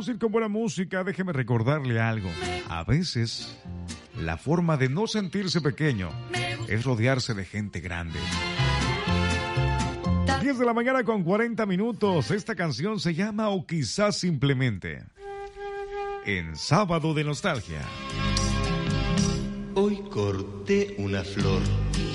vamos a ir con buena música. Déjeme recordarle algo. A veces, la forma de no sentirse pequeño es rodearse de gente grande. 10 de la mañana con 40 minutos. Esta canción se llama O Quizás Simplemente. En Sábado de Nostalgia. Hoy corté una flor